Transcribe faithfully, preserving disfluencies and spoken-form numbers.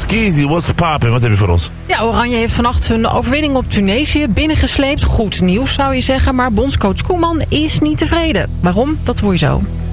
Skeezy, what's poppin'? Wat heb je voor ons? Ja, Oranje heeft vannacht hun overwinning op Tunesië binnengesleept. Goed nieuws zou je zeggen, maar bondscoach Koeman is niet tevreden. Waarom? Dat hoor je zo.